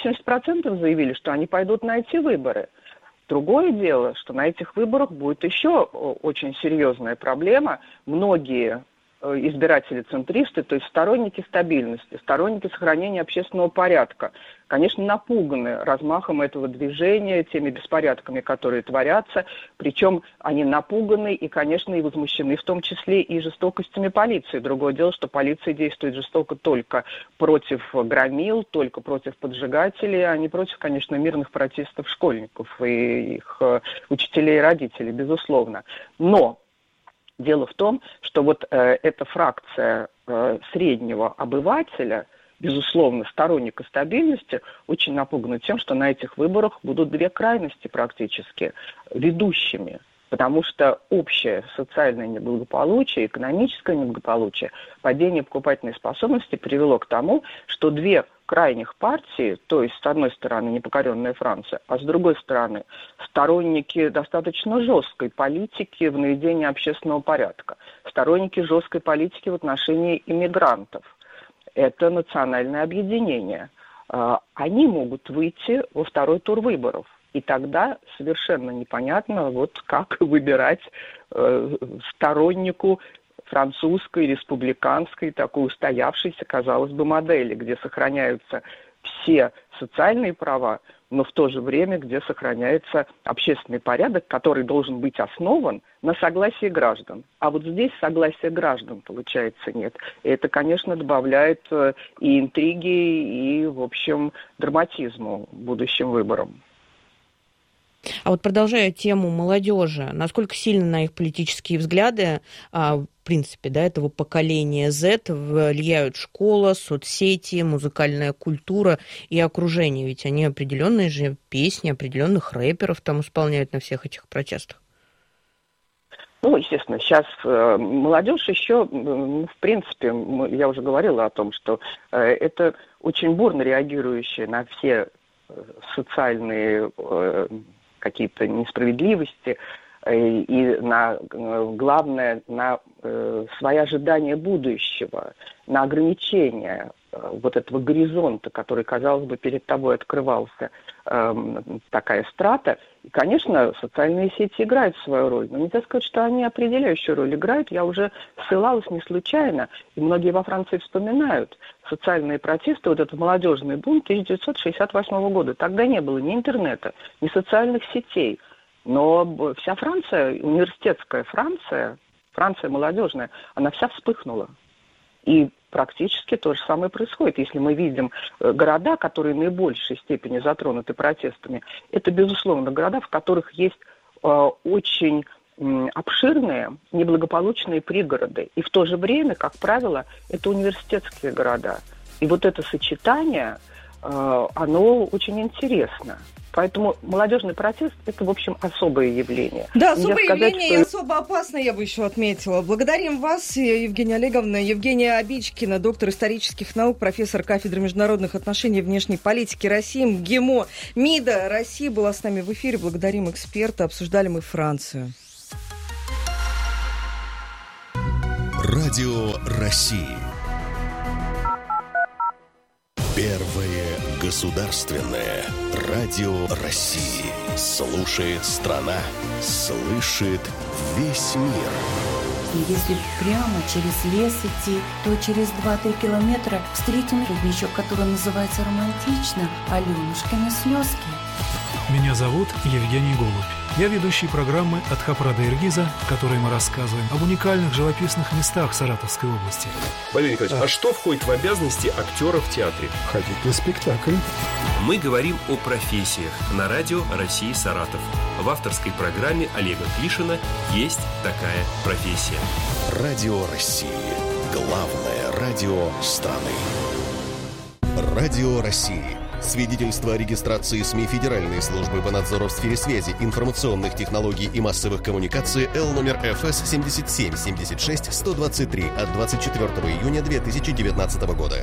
[SPEAKER 12] 80% заявили, что они пойдут на эти выборы. Другое дело, что на этих выборах будет еще очень серьезная проблема. Многие избиратели-центристы, то есть сторонники стабильности, сторонники сохранения общественного порядка, конечно, напуганы размахом этого движения, теми беспорядками, которые творятся, причем они напуганы и, конечно, и возмущены, в том числе и жестокостями полиции. Другое дело, что полиция действует жестоко только против громил, только против поджигателей, а не против, конечно, мирных протестов школьников и их учителей и родителей, безусловно. Но дело в том, что вот эта фракция среднего обывателя, безусловно, сторонника стабильности, очень напугана тем, что на этих выборах будут две крайности практически ведущими. Потому что общее социальное неблагополучие, экономическое неблагополучие, падение покупательной способности привело к тому, что две крайних партии, то есть, с одной стороны, непокоренная Франция, а с другой стороны, сторонники достаточно жесткой политики в наведении общественного порядка, сторонники жесткой политики в отношении иммигрантов. Это национальное объединение. Они могут выйти во второй тур выборов. И тогда совершенно непонятно, вот как выбирать стороннику французской, республиканской, такой устоявшейся, казалось бы, модели, где сохраняются все социальные права, но в то же время, где сохраняется общественный порядок, который должен быть основан на согласии граждан. А вот здесь согласия граждан, получается, нет. И это, конечно, добавляет и интриги, и, в общем, драматизму будущим выборам.
[SPEAKER 7] А вот продолжая тему молодежи, насколько сильно на их политические взгляды, в принципе, этого поколения Z влияют школа, соцсети, музыкальная культура и окружение? Ведь они определенные же песни, определенных рэперов там исполняют на всех этих протестах.
[SPEAKER 12] Естественно, сейчас молодежь еще, в принципе, я уже говорила о том, что это очень бурно реагирующие на все социальные какие-то несправедливости и главное, на свои ожидания будущего, на ограничения вот этого горизонта, который, казалось бы, перед тобой открывался, такая страта. И, конечно, социальные сети играют свою роль, но нельзя сказать, что они определяющую роль играют. Я уже ссылалась не случайно, и многие во Франции вспоминают социальные протесты, вот этот молодежный бум 1968 года. Тогда не было ни интернета, ни социальных сетей, но вся Франция, университетская Франция, Франция молодежная, она вся вспыхнула. И практически то же самое происходит. Если мы видим города, которые в наибольшей степени затронуты протестами, это, безусловно, города, в которых есть очень обширные, неблагополучные пригороды. И в то же время, как правило, это университетские города. И вот это сочетание, оно очень интересно. Поэтому молодежный протест – это, в общем, особое явление.
[SPEAKER 8] Да, особое явление и особо опасное, я бы еще отметила. Благодарим вас, Евгения Олеговна. Евгения Обичкина, доктор исторических наук, профессор кафедры международных отношений и внешней политики России, МГИМО МИДа России была с нами в эфире. Благодарим эксперта. Обсуждали мы Францию.
[SPEAKER 1] Радио России. Первое государственное радио России. Слушает страна, слышит весь мир.
[SPEAKER 13] Если прямо через лес идти, то через 2-3 километра встретим родничок, который называется романтично «Аленушкины слезки».
[SPEAKER 14] Меня зовут Евгений Голубь. Я ведущий программы «От Хапра до Иргиза», в которой мы рассказываем об уникальных живописных местах Саратовской области.
[SPEAKER 15] Валерий Николаевич, а что входит в обязанности актера в театре?
[SPEAKER 16] Ходить на спектакль.
[SPEAKER 15] Мы говорим о профессиях на радио России Саратов. В авторской программе Олега Клишина «Есть такая профессия».
[SPEAKER 1] Радио России. Главное радио страны. Радио России. Свидетельство о регистрации СМИ Федеральной службы по надзору в сфере связи, информационных технологий и массовых коммуникаций Л номер ФС 77-76-123 от 24 июня 2019 года.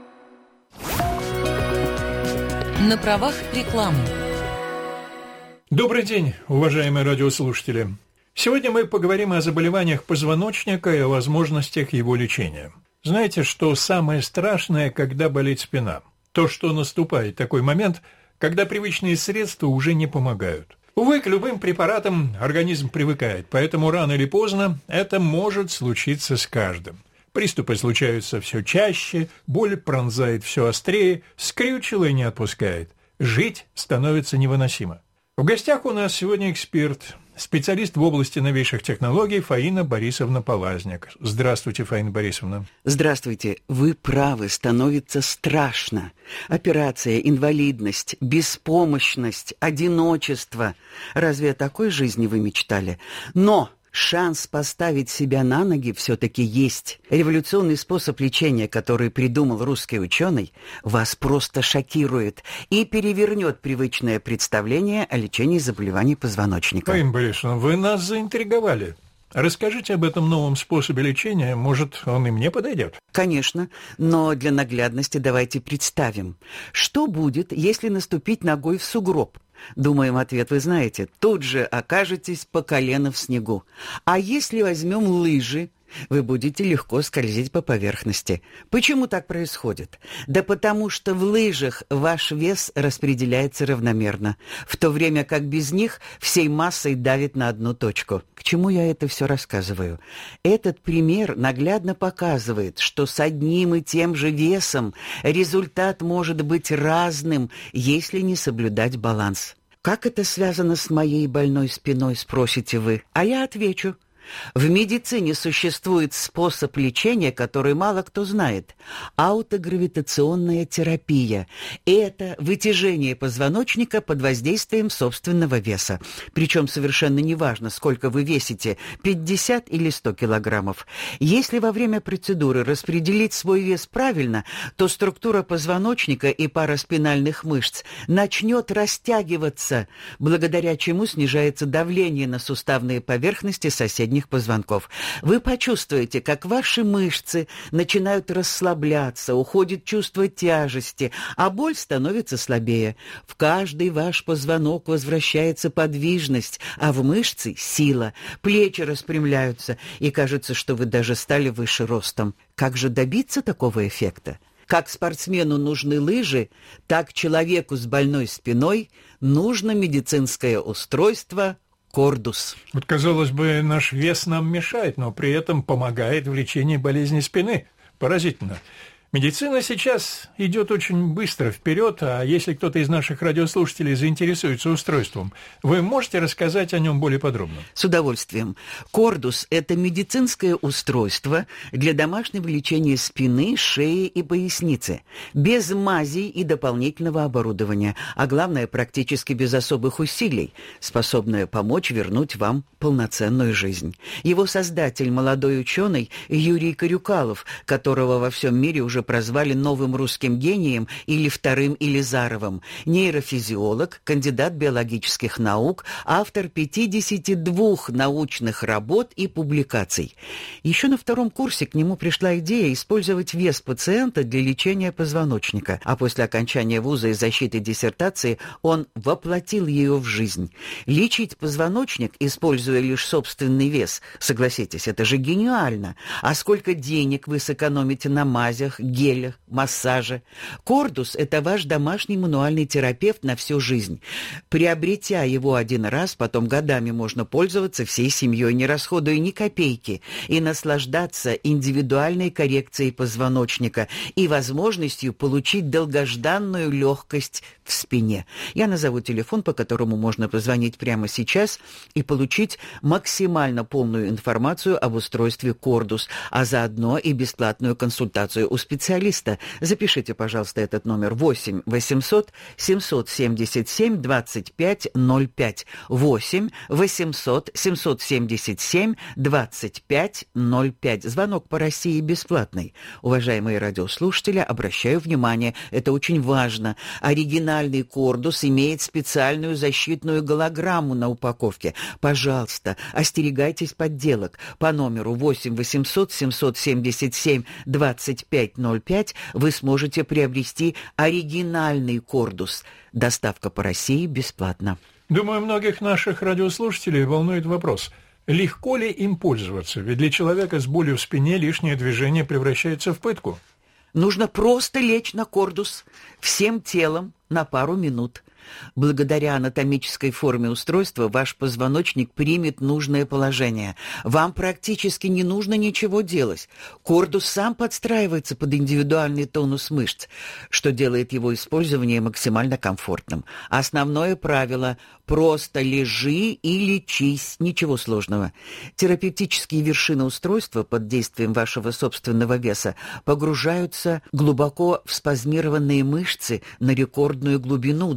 [SPEAKER 17] На правах рекламы.
[SPEAKER 18] Добрый день, уважаемые радиослушатели. Сегодня мы поговорим о заболеваниях позвоночника и о возможностях его лечения. Знаете, что самое страшное, когда болит спина? То, что наступает такой момент, когда привычные средства уже не помогают. Увы, к любым препаратам организм привыкает, поэтому рано или поздно это может случиться с каждым. Приступы случаются все чаще, боль пронзает все острее, скрючило и не отпускает. Жить становится невыносимо. В гостях у нас сегодня эксперт, специалист в области новейших технологий Фаина Борисовна Полазняк. Здравствуйте, Фаина Борисовна.
[SPEAKER 19] Здравствуйте. Вы правы, становится страшно. Операция, инвалидность, беспомощность, одиночество. Разве о такой жизни вы мечтали? Но шанс поставить себя на ноги все-таки есть. Революционный способ лечения, который придумал русский ученый, вас просто шокирует и перевернет привычное представление о лечении заболеваний позвоночника.
[SPEAKER 18] Фаина Борисовна, вы нас заинтриговали. Расскажите об этом новом способе лечения, может, он и мне подойдет?
[SPEAKER 19] Конечно, но для наглядности давайте представим, что будет, если наступить ногой в сугроб. Думаем, ответ вы знаете. Тут же окажетесь по колено в снегу. А если возьмем лыжи, вы будете легко скользить по поверхности. Почему так происходит? Да потому что в лыжах ваш вес распределяется равномерно, в то время как без них всей массой давит на одну точку. К чему я это все рассказываю? Этот пример наглядно показывает, что с одним и тем же весом результат может быть разным, если не соблюдать баланс. Как это связано с моей больной спиной, спросите вы? А я отвечу. В медицине существует способ лечения, который мало кто знает – аутогравитационная терапия. Это вытяжение позвоночника под воздействием собственного веса. Причем совершенно неважно, сколько вы весите – 50 или 100 килограммов. Если во время процедуры распределить свой вес правильно, то структура позвоночника и пара спинальных мышц начнет растягиваться, благодаря чему снижается давление на суставные поверхности соседних позвонков. Вы почувствуете, как ваши мышцы начинают расслабляться, уходит чувство тяжести, а боль становится слабее. В каждый ваш позвонок возвращается подвижность, а в мышцы – сила. Плечи распрямляются, и кажется, что вы даже стали выше ростом. Как же добиться такого эффекта? Как спортсмену нужны лыжи, так человеку с больной спиной нужно медицинское устройство Кордус.
[SPEAKER 18] Вот, казалось бы, наш вес нам мешает, но при этом помогает в лечении болезни спины. Поразительно. Медицина сейчас идет очень быстро вперед, а если кто-то из наших радиослушателей заинтересуется устройством, вы можете рассказать о нем более подробно?
[SPEAKER 19] С удовольствием. Кордус – это медицинское устройство для домашнего лечения спины, шеи и поясницы, без мазей и дополнительного оборудования, а главное, практически без особых усилий, способное помочь вернуть вам полноценную жизнь. Его создатель – молодой ученый Юрий Карюкалов, которого во всем мире уже прозвали новым русским гением или вторым Илизаровым, нейрофизиолог, кандидат биологических наук, автор 52 научных работ и публикаций. Еще на 2 курсе к нему пришла идея использовать вес пациента для лечения позвоночника, а после окончания вуза и защиты диссертации он воплотил ее в жизнь. Лечить позвоночник, используя лишь собственный вес, согласитесь, это же гениально. А сколько денег вы сэкономите на мазях, гелях, массаже. Кордус – это ваш домашний мануальный терапевт на всю жизнь. Приобретя его один раз, потом годами можно пользоваться всей семьей, не расходуя ни копейки, и наслаждаться индивидуальной коррекцией позвоночника и возможностью получить долгожданную легкость в спине. Я назову телефон, по которому можно позвонить прямо сейчас и получить максимально полную информацию об устройстве Кордус, а заодно и бесплатную консультацию у специалиста. Запишите, пожалуйста, этот номер 8 800 777 2505. 8 800 777 2505. Звонок по России бесплатный. Уважаемые радиослушатели, обращаю внимание, это очень важно. Оригинальный Кордус имеет специальную защитную голограмму на упаковке. Пожалуйста, остерегайтесь подделок. По номеру 8 800 777 2505 вы сможете приобрести оригинальный Кордус. Доставка по России бесплатна.
[SPEAKER 18] Думаю, многих наших радиослушателей волнует вопрос, легко ли им пользоваться, ведь для человека с болью в спине лишнее движение превращается в пытку.
[SPEAKER 19] Нужно просто лечь на Кордус всем телом на пару минут. Благодаря анатомической форме устройства ваш позвоночник примет нужное положение. Вам практически не нужно ничего делать. Кордус сам подстраивается под индивидуальный тонус мышц, что делает его использование максимально комфортным. Основное правило – просто лежи и лечись, ничего сложного. Терапевтические вершины устройства под действием вашего собственного веса погружаются глубоко в спазмированные мышцы на рекордную глубину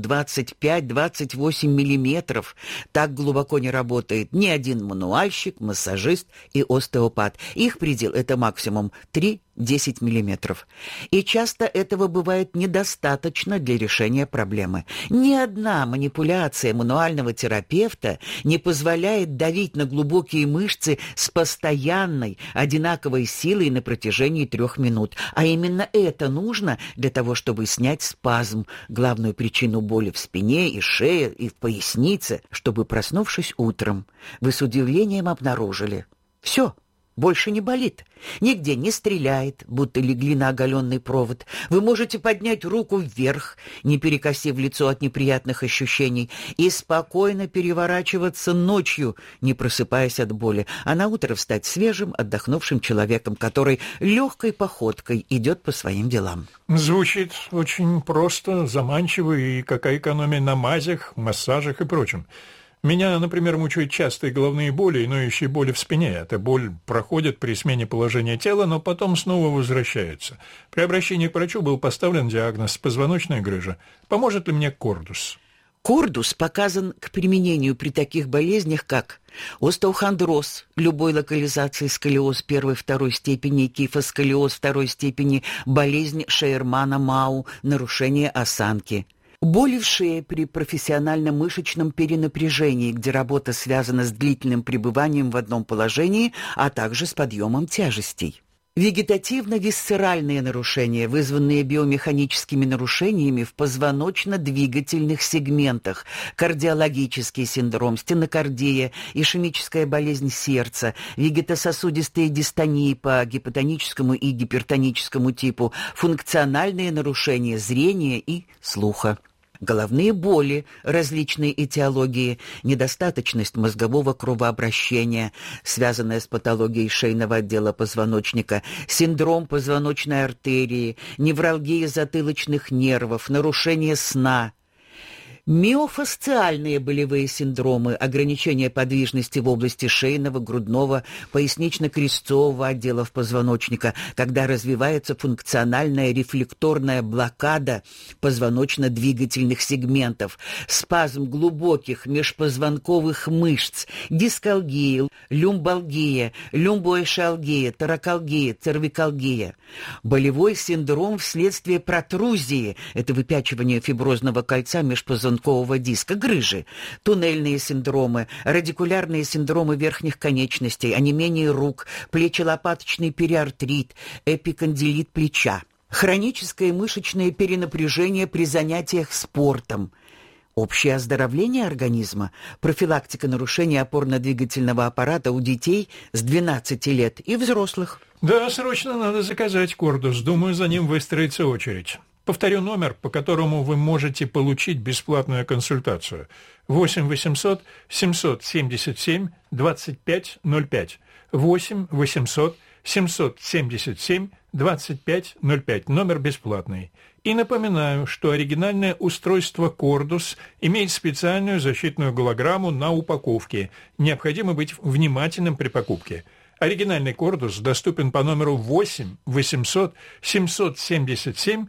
[SPEAKER 19] 25-28 миллиметров. Так глубоко не работает ни один мануальщик, массажист и остеопат. Их предел – это максимум 3-10 миллиметров. И часто этого бывает недостаточно для решения проблемы. Ни одна манипуляция мануального терапевта не позволяет давить на глубокие мышцы с постоянной, одинаковой силой на протяжении 3 минут. А именно это нужно для того, чтобы снять спазм, главную причину боли в спине и шее, и в пояснице, чтобы, проснувшись утром, вы с удивлением обнаружили – все, больше не болит, нигде не стреляет, будто легли на оголенный провод. Вы можете поднять руку вверх, не перекосив лицо от неприятных ощущений, и спокойно переворачиваться ночью, не просыпаясь от боли, а на утро встать свежим, отдохнувшим человеком, который легкой походкой идет по своим делам.
[SPEAKER 18] Звучит очень просто, заманчиво, и какая экономия на мазях, массажах и прочем. Меня, например, мучают частые головные боли и ноющие боли в спине. Эта боль проходит при смене положения тела, но потом снова возвращается. При обращении к врачу был поставлен диагноз позвоночная грыжа. Поможет ли мне Кордус?
[SPEAKER 19] Кордус показан к применению при таких болезнях, как остеохондроз любой локализации, сколиоз 1-2 степени, кифосколиоз 2 степени, болезнь Шейермана-Мау, нарушение осанки. Боли в шее при профессиональном мышечном перенапряжении, где работа связана с длительным пребыванием в одном положении, а также с подъемом тяжестей. Вегетативно-висцеральные нарушения, вызванные биомеханическими нарушениями в позвоночно-двигательных сегментах, кардиологический синдром, стенокардия, ишемическая болезнь сердца, вегетососудистые дистонии по гипотоническому и гипертоническому типу, функциональные нарушения зрения и слуха. головные боли различной этиологии, недостаточность мозгового кровообращения, связанная с патологией шейного отдела позвоночника, синдром позвоночной артерии, невралгия затылочных нервов, нарушение сна. Миофасциальные болевые синдромы, ограничение подвижности в области шейного, грудного, пояснично-крестцового отделов позвоночника, когда развивается функциональная рефлекторная блокада позвоночно-двигательных сегментов, спазм глубоких межпозвонковых мышц, дискалгия, люмбалгия, люмбоэшалгия, торакалгия, цервикалгия. Болевой синдром вследствие протрузии, это выпячивание фиброзного кольца межпозвонкового диска, грыжи, туннельные синдромы, радикулярные синдромы верхних конечностей, онемение рук, плечелопаточный периартрит, эпикондилит плеча, хроническое мышечное перенапряжение при занятиях спортом, общее оздоровление организма, профилактика нарушений опорно-двигательного аппарата у детей с 12 лет и взрослых.
[SPEAKER 18] Да, срочно надо заказать Кордус. Думаю, за ним выстроится очередь. Повторю номер, по которому вы можете получить бесплатную консультацию. 8 800 777 2505. 8 800 777 2505. Номер бесплатный. И напоминаю, что оригинальное устройство Кордус имеет специальную защитную голограмму на упаковке. Необходимо быть внимательным при покупке. Оригинальный Кордус доступен по номеру 8 800 777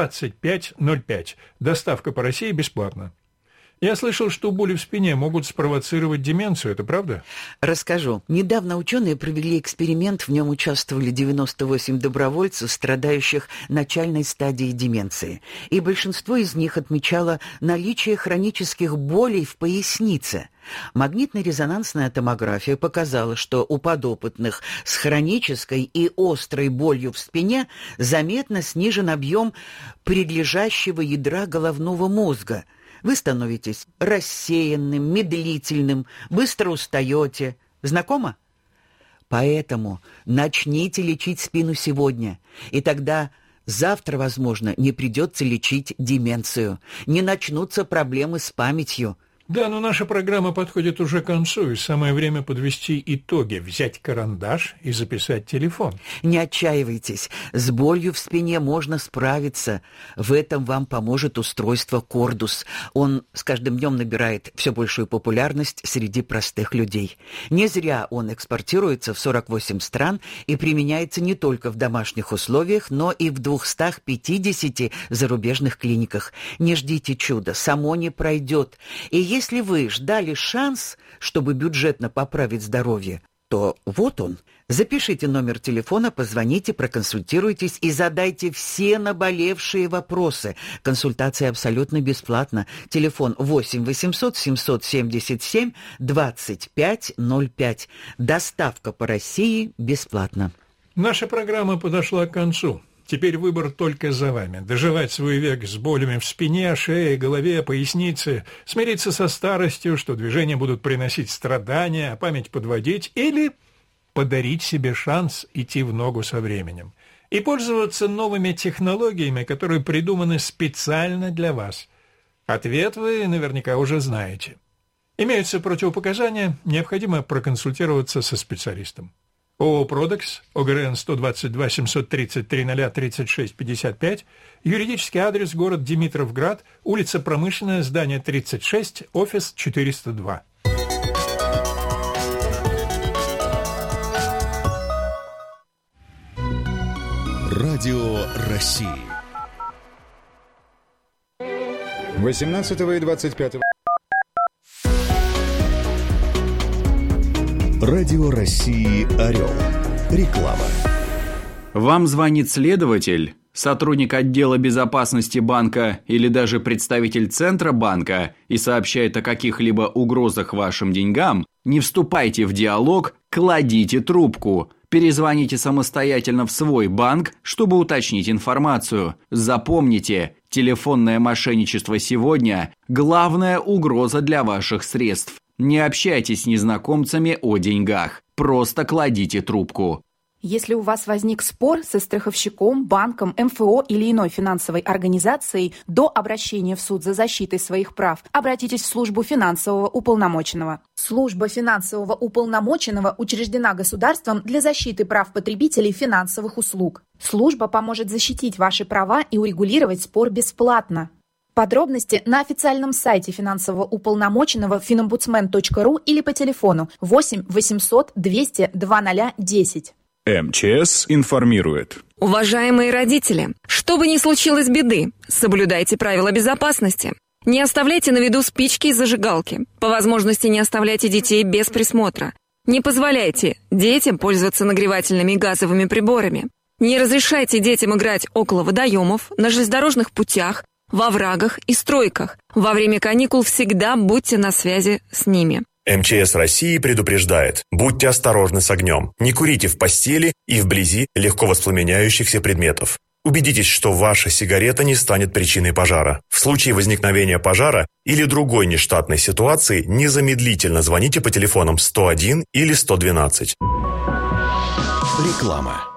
[SPEAKER 18] 2505. Доставка по России бесплатна. Я слышал, что боли в спине могут спровоцировать деменцию. Это правда?
[SPEAKER 19] Расскажу. Недавно ученые провели эксперимент, в нем участвовали 98 добровольцев, страдающих начальной стадией деменции. И большинство из них отмечало наличие хронических болей в пояснице. Магнитно-резонансная томография показала, что у подопытных с хронической и острой болью в спине заметно снижен объем прилежащего ядра головного мозга. Вы становитесь рассеянным, медлительным, быстро устаете. Знакомо? Поэтому начните лечить спину сегодня, и тогда завтра, возможно, не придется лечить деменцию, не начнутся проблемы с памятью.
[SPEAKER 18] Да, но наша программа подходит уже к концу, и самое время подвести итоги, взять карандаш и записать телефон.
[SPEAKER 19] Не отчаивайтесь, с болью в спине можно справиться. В этом вам поможет устройство Кордус. Он с каждым днем набирает все большую популярность среди простых людей. Не зря он экспортируется в 48 стран и применяется не только в домашних условиях, но и в 250 зарубежных клиниках. Не ждите чуда, само не пройдет. И если вы ждали шанс, чтобы бюджетно поправить здоровье, то вот он. Запишите номер телефона, позвоните, проконсультируйтесь и задайте все наболевшие вопросы. Консультация абсолютно бесплатна. Телефон 8 800 777 2505. Доставка по России бесплатна.
[SPEAKER 18] Наша программа подошла к концу. Теперь выбор только за вами. Доживать свой век с болями в спине, шее, голове, пояснице, смириться со старостью, что движения будут приносить страдания, а память подводить, или подарить себе шанс идти в ногу со временем и пользоваться новыми технологиями, которые придуманы специально для вас. Ответ вы наверняка уже знаете. Имеются противопоказания, необходимо проконсультироваться со специалистом. ООО «Продекс», ОГРН 122 733 036 55, юридический адрес город Димитровград, улица Промышленная, здание 36, офис 402.
[SPEAKER 1] Радио России.
[SPEAKER 16] 18 и 25.
[SPEAKER 1] Радио России «Орел». Реклама.
[SPEAKER 20] Вам звонит следователь, сотрудник отдела безопасности банка или даже представитель Центробанка и сообщает о каких-либо угрозах вашим деньгам, не вступайте в диалог, кладите трубку. Перезвоните самостоятельно в свой банк, чтобы уточнить информацию. Запомните, телефонное мошенничество сегодня – главная угроза для ваших средств. Не общайтесь с незнакомцами о деньгах. Просто кладите трубку.
[SPEAKER 21] Если у вас возник спор со страховщиком, банком, МФО или иной финансовой организацией, до обращения в суд за защитой своих прав обратитесь в службу финансового уполномоченного. Служба финансового уполномоченного учреждена государством для защиты прав потребителей финансовых услуг. Служба поможет защитить ваши права и урегулировать спор бесплатно. Подробности на официальном сайте финансового уполномоченного finombudsman.ru или по телефону 8 800 200 2010.
[SPEAKER 16] МЧС информирует.
[SPEAKER 22] Уважаемые родители, что бы ни случилось беды, соблюдайте правила безопасности. Не оставляйте на виду спички и зажигалки. По возможности не оставляйте детей без присмотра. Не позволяйте детям пользоваться нагревательными и газовыми приборами. Не разрешайте детям играть около водоемов, на железнодорожных путях, во оврагах и стройках. Во время каникул всегда будьте на связи с ними.
[SPEAKER 23] МЧС России предупреждает: будьте осторожны с огнем. Не курите в постели и вблизи легко воспламеняющихся предметов. Убедитесь, что ваша сигарета не станет причиной пожара. В случае возникновения пожара или другой нештатной ситуации незамедлительно звоните по телефонам 101 или 112.
[SPEAKER 1] Реклама.